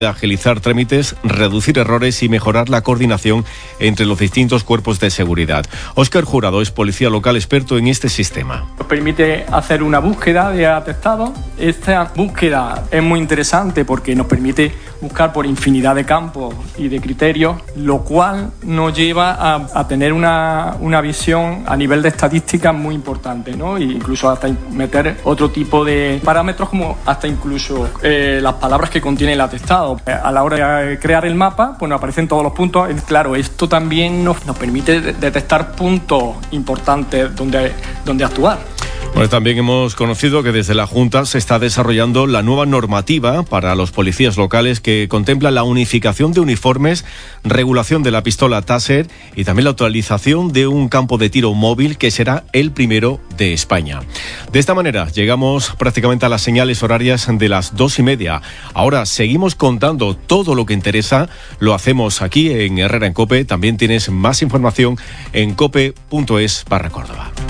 agilizar trámites, reducir errores y mejorar la coordinación entre los distintos cuerpos de seguridad. Óscar Jurado es policía local experto en este sistema. Nos permite hacer una búsqueda de atestados. Esta búsqueda es muy interesante porque nos permite buscar por infinidad de campos y de criterios, lo cual nos lleva a tener una visión a nivel de estadística muy importante, ¿no? E incluso hasta meter otro tipo de parámetros como hasta incluso las palabras que contiene el atestado. A la hora de crear el mapa, pues nos aparecen todos los puntos. Claro, esto también nos permite detectar puntos importantes donde actuar. Bueno, también hemos conocido que desde la Junta se está desarrollando la nueva normativa para los policías locales que contempla la unificación de uniformes, regulación de la pistola Taser y también la actualización de un campo de tiro móvil que será el primero de España. De esta manera llegamos prácticamente a las señales horarias de las 2:30. Ahora seguimos contando todo lo que interesa, lo hacemos aquí en Herrera en COPE. También tienes más información en cope.es/Córdoba.